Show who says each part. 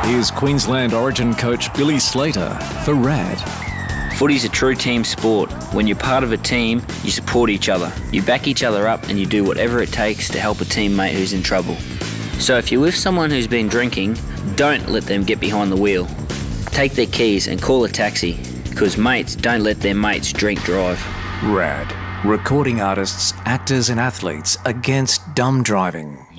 Speaker 1: here's Queensland Origin coach Billy Slater for RAD.
Speaker 2: Footy's a true team sport. When you're part of a team, you support each other. You back each other up and you do whatever it takes to help a teammate who's in trouble. So if you're with someone who's been drinking, don't let them get behind the wheel. Take their keys and call a taxi, because mates don't let their mates drink drive.
Speaker 1: RAD. Recording artists, actors and athletes against dumb driving.